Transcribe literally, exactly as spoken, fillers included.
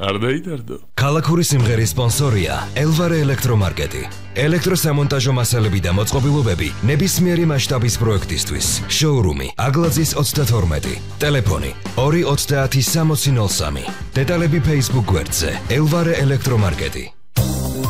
არ დაიდარდო. ქალაქური სიმღერის სპონსორია ელვარე ელექტრომარკეტი. ელექტროსამონტაჟო მასალები და მოწყობილობები ნებისმიერი მასშტაბის პროექტისთვის. შოურუმი აგლაძის ოცდათორმეტი. ტელეფონი ორი ოცდაათი სამოცი ნოლ სამი. დეტალები Facebook გვერდზე ელვარე ელექტრომარკეტი.